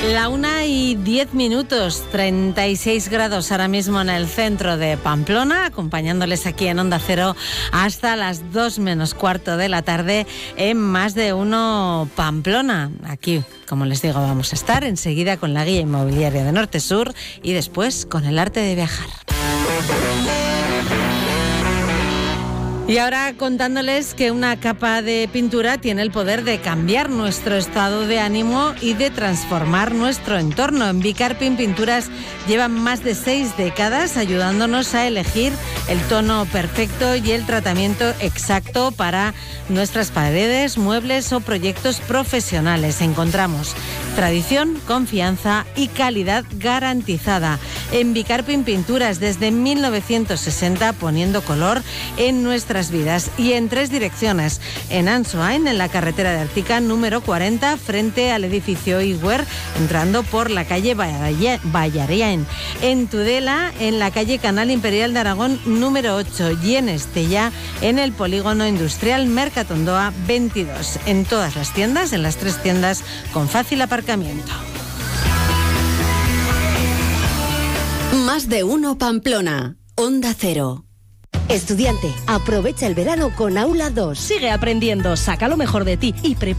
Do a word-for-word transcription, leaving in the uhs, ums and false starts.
La una y diez minutos, treinta y seis grados ahora mismo en el centro de Pamplona, acompañándoles aquí en Onda Cero hasta las dos menos cuarto de la tarde en Más de Uno Pamplona. Aquí, como les digo, vamos a estar enseguida con la guía inmobiliaria de Norte Sur y después con el arte de viajar. Y ahora contándoles que una capa de pintura tiene el poder de cambiar nuestro estado de ánimo y de transformar nuestro entorno. En Bicarpin Pinturas llevan más de seis décadas ayudándonos a elegir el tono perfecto y el tratamiento exacto para nuestras paredes, muebles o proyectos profesionales. Encontramos tradición, confianza y calidad garantizada. En Bicarpin Pinturas desde mil novecientos sesenta poniendo color en nuestras vidas y en tres direcciones: en Ansoain, en la carretera de Artica número cuarenta, frente al edificio Iguer, entrando por la calle Vallariain; en Tudela, en la calle Canal Imperial de Aragón número ocho, y en Estella, en el polígono industrial Mercatondoa veintidós. En todas las tiendas, en las tres tiendas con fácil aparcamiento. Más de Uno Pamplona, Onda Cero. Estudiante, aprovecha el verano con Aula dos. Sigue aprendiendo, saca lo mejor de ti y prepara